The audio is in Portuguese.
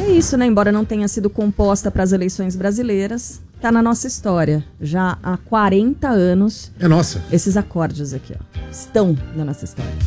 é isso, né? Embora não tenha sido composta para as eleições brasileiras, tá na nossa história. Já há 40 anos. É nossa. Esses acordes aqui, ó, estão na nossa história.